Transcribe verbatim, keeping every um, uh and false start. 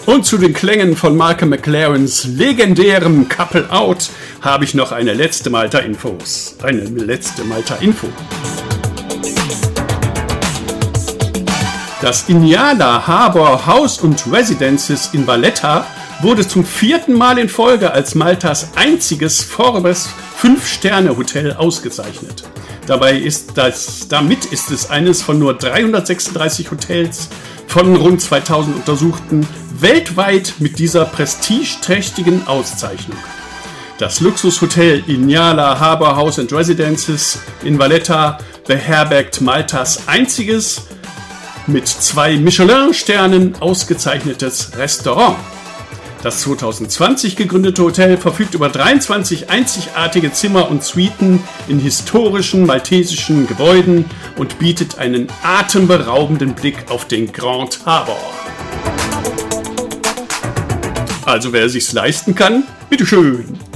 Und zu den Klängen von Malcolm McLarens legendärem Couple Out habe ich noch eine letzte Malta-Infos. Eine letzte Malta-Info. Das Inyala Harbour House und Residences in Valletta wurde zum vierten Mal in Folge als Maltas einziges Forbes fünf Sterne Hotel ausgezeichnet. Dabei ist das, damit ist es eines von nur dreihundertsechsunddreißig Hotels von rund zweitausend Untersuchten weltweit mit dieser prestigeträchtigen Auszeichnung. Das Luxushotel Inyala Harbour House and Residences in Valletta beherbergt Maltas einziges mit zwei Michelin-Sternen ausgezeichnetes Restaurant. Das zweitausendzwanzig gegründete Hotel verfügt über dreiundzwanzig einzigartige Zimmer und Suiten in historischen maltesischen Gebäuden und bietet einen atemberaubenden Blick auf den Grand Harbour. Also wer es sich leisten kann, bitteschön.